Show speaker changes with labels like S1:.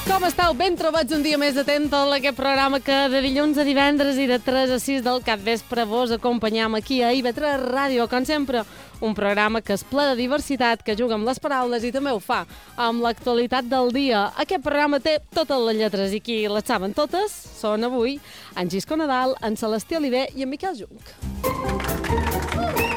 S1: Com estàu? Ben trobats un dia més atent a aquest programa que de dilluns a divendres i de 3 a 6 del capvespre vos acompanyam aquí a IB3 Ràdio. Com sempre, un programa que és ple de diversitat, que juga amb les paraules i també ho fa amb l'actualitat del dia. Aquest programa té totes les lletres i qui les saben totes són avui en Gisco Nadal, en Celestí Oliver i en Miquel Junc.